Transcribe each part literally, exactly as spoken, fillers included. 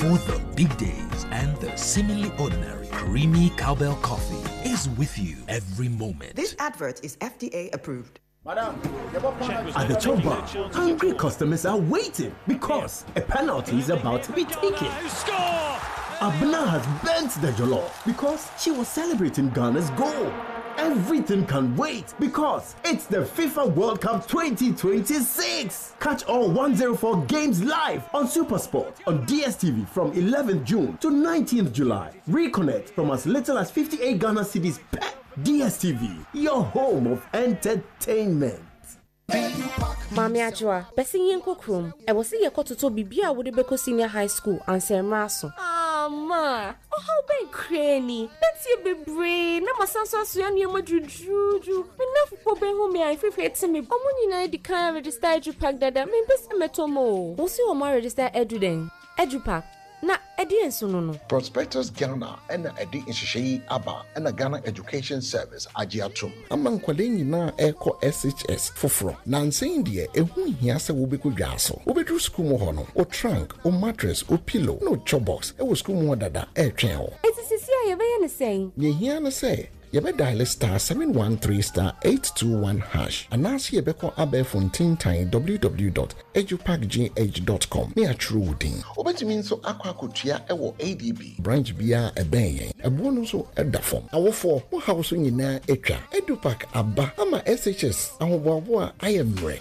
For the big days and the seemingly ordinary, creamy cowbell coffee is with you every moment. This advert is F D A approved. Madam, at the top bar, hungry customers are waiting because a penalty is about to be taken. Abna has bent the jollof because she was celebrating Ghana's goal. Everything can wait because it's the FIFA World Cup twenty twenty-six. Catch all one oh four games live on SuperSport on D S T V from eleventh June to nineteenth July. Reconnect from as little as fifty-eight Ghana cedis per. D S T V, your home of entertainment. Mami Ajua, besi yenko krum. E wasi ye kototo bibia wode beko senior high school ansemra so. Ah ma, oh how be crani. That's ye bebre. Na masanso aso anu ma jujuju. Me na fupo be hu me an fefe etse me. Omo nyina di kan register EduPack dada. Me besi metomo. Wosi o ma register edu den. EduPack. Na edi ensuno no. Prospectus Ghana and edi inshishi aba and a Ghana Education Service agiatum. Among kwale nyina eko S H S foforo. Na nsen de ehu hia se wo beku dwaso. Wo bedru school mo hono. O trunk, o mattress, o pillow, no chobox. E wo school mo dada e twen ho. Eti sisi a ye be ye ne sen. Ye hia na say you be dial star seven one three star eight two one hash. And now see you be call abe fontin time w w w dot edupack g h dot com. Me a true wooding. Obetimi nso akwa kotua e wo A D B. Branch bia e ben yen. E bo no so e da form. Awofo wo house nyina etwa. EduPack aba ama S H S ahoboabo a ayemre.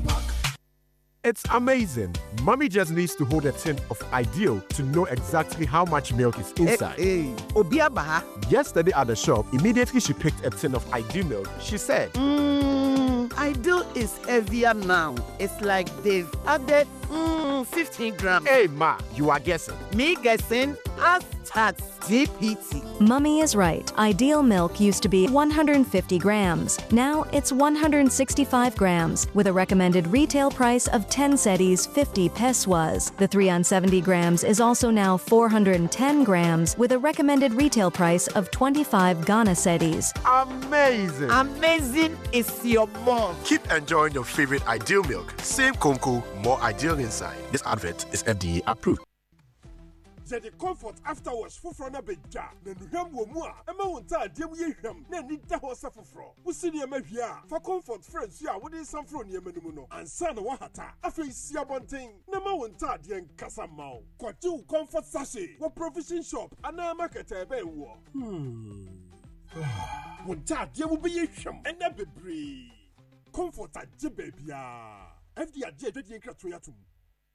It's amazing. Mommy just needs to hold a tin of Ideal to know exactly how much milk is inside. Hey, hey. Obiabaha. Yesterday at the shop, immediately she picked a tin of Ideal milk. She said, mm, Ideal is heavier now. It's like they've added mm, fifteen grams. Hey, Ma, you are guessing. Me guessing? Hashtag D P T. Mummy is right. Ideal milk used to be one hundred fifty grams. Now it's one hundred sixty-five grams with a recommended retail price of ten cedis, fifty pesos. The three hundred seventy grams is also now four hundred ten grams with a recommended retail price of twenty-five Ghana cedis. Amazing. Amazing is your mom. Keep enjoying your favorite Ideal milk. Same Conco, more Ideal inside. This advert is F D A approved. The comfort afterwards for front of beja. Then you have one more. Emma won't tell dear we him. Then need the horse for fro. We see the Mavia. For comfort friends, ya what is some from your menuno. And son of Wahata. I face see a bunting. Nema won't tell the Casamao. Quatu comfort sachet. What provision shop. And now market a bay war. Hmm. Won't tell dear will be him. And never breathe. Comfort at Jibabia. F D A J. Cratoyatum.